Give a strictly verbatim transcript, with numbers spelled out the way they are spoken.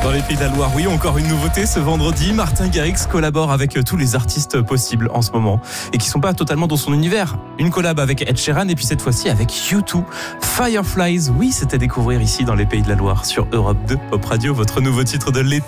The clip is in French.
Dans les Pays de la Loire, oui, encore une nouveauté ce vendredi. Martin Garrix collabore avec tous les artistes possibles en ce moment et qui sont pas totalement dans son univers. Une collab avec Ed Sheeran et puis cette fois-ci avec U deux. Fireflies, oui, c'est à découvrir ici dans les Pays de la Loire sur Europe deux Pop Radio, votre nouveau titre de l'été.